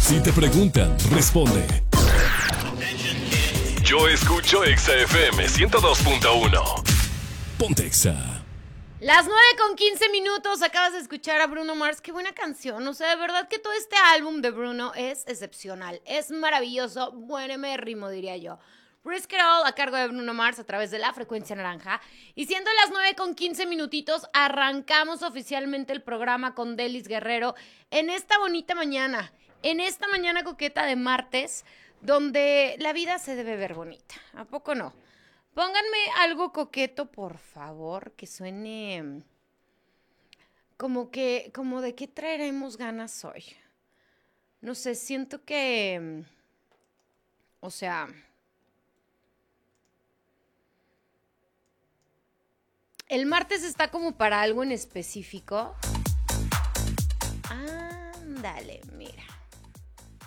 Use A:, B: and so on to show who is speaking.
A: Si te preguntan, responde. Yo escucho Exa FM 102.1. Ponte Exa.
B: Las 9:15. Acabas de escuchar a Bruno Mars. Qué buena canción. O sea, de verdad que todo este álbum de Bruno es excepcional. Es maravilloso. Buenérrimo, diría yo. Risk It All a cargo de Bruno Mars a través de la frecuencia naranja. Y siendo las 9:15, arrancamos oficialmente el programa con Delis Guerrero en esta bonita mañana. En esta mañana coqueta de martes, donde la vida se debe ver bonita. ¿A poco no? Pónganme algo coqueto, por favor, que suene como de qué traeremos ganas hoy. No sé, siento que, o sea, el martes está como para algo en específico. Ándale, mira.